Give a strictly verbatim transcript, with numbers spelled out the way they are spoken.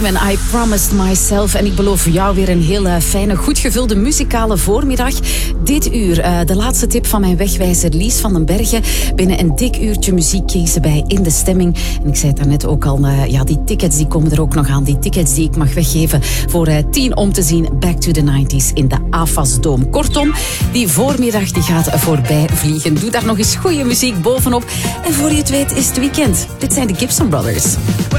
Supreme en I Promised Myself. En ik beloof jou weer een heel uh, fijne, goed gevulde muzikale voormiddag. Dit uur, uh, de laatste tip van mijn wegwijzer Lies van den Bergen. Binnen een dik uurtje muziek kiezen bij In de Stemming. En ik zei het daarnet ook al, uh, ja, die tickets die komen er ook nog aan. Die tickets die ik mag weggeven voor uh, tien om te zien Back to the nineties in de A F A S Dome. Kortom, die voormiddag die gaat voorbij vliegen. Doe daar nog eens goede muziek bovenop. En voor je het weet is het weekend. Dit zijn de Gibson Brothers.